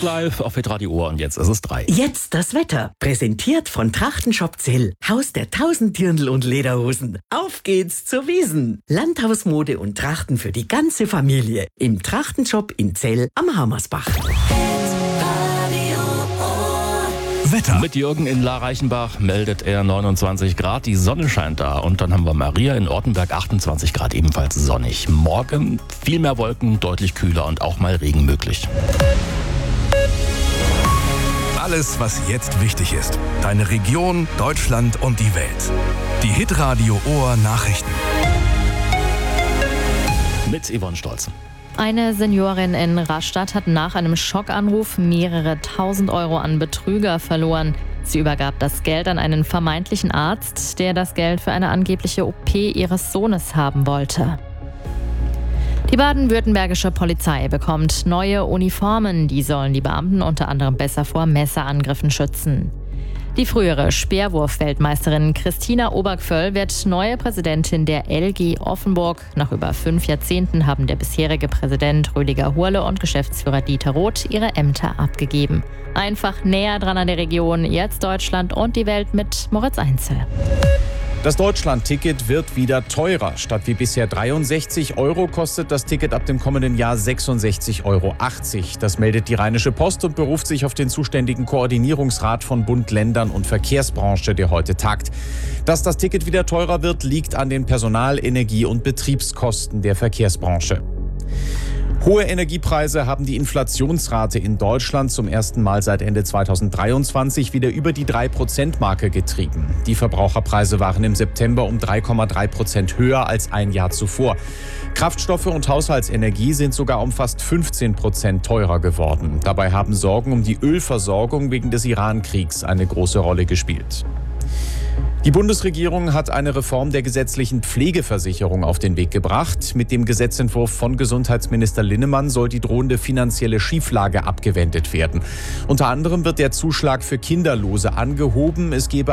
Live auf Hitradio Ohr und jetzt ist es 3. Jetzt das Wetter. Präsentiert von Trachtenshop Zell. Haus der 1000 Dirndl und Lederhosen. Auf geht's zur Wiesn. Landhausmode und Trachten für die ganze Familie. Im Trachtenshop in Zell am Hammersbach. Wetter. Mit Jürgen in La Reichenbach meldet er 29 Grad, die Sonne scheint da. Und dann haben wir Maria in Ortenberg, 28 Grad, ebenfalls sonnig. Morgen viel mehr Wolken, deutlich kühler und auch mal Regen möglich. Alles, was jetzt wichtig ist. Deine Region, Deutschland und die Welt. Die Hitradio Ohr Nachrichten. Mit Yvonne Stolz. Eine Seniorin in Rastatt hat nach einem Schockanruf mehrere 1000 Euro an Betrüger verloren. Sie übergab das Geld an einen vermeintlichen Arzt, der das Geld für eine angebliche OP ihres Sohnes haben wollte. Die baden-württembergische Polizei bekommt neue Uniformen. Die sollen die Beamten unter anderem besser vor Messerangriffen schützen. Die frühere Speerwurf-Weltmeisterin Christina Obergvöll wird neue Präsidentin der LG Offenburg. Nach über 5 Jahrzehnten haben der bisherige Präsident Rüdiger Hurle und Geschäftsführer Dieter Roth ihre Ämter abgegeben. Einfach näher dran an der Region, jetzt Deutschland und die Welt mit Moritz Einzel. Das Deutschland-Ticket wird wieder teurer. Statt wie bisher 63 Euro kostet das Ticket ab dem kommenden Jahr 66,80 Euro. Das meldet die Rheinische Post und beruft sich auf den zuständigen Koordinierungsrat von Bund, Ländern und Verkehrsbranche, der heute tagt. Dass das Ticket wieder teurer wird, liegt an den Personal-, Energie- und Betriebskosten der Verkehrsbranche. Hohe Energiepreise haben die Inflationsrate in Deutschland zum ersten Mal seit Ende 2023 wieder über die 3%-Marke getrieben. Die Verbraucherpreise waren im September um 3,3% höher als ein Jahr zuvor. Kraftstoffe und Haushaltsenergie sind sogar um fast 15% teurer geworden. Dabei haben Sorgen um die Ölversorgung wegen des Iran-Kriegs eine große Rolle gespielt. Die Bundesregierung hat eine Reform der gesetzlichen Pflegeversicherung auf den Weg gebracht. Mit dem Gesetzentwurf von Gesundheitsminister Linnemann soll die drohende finanzielle Schieflage abgewendet werden. Unter anderem wird der Zuschlag für Kinderlose angehoben. Es gebe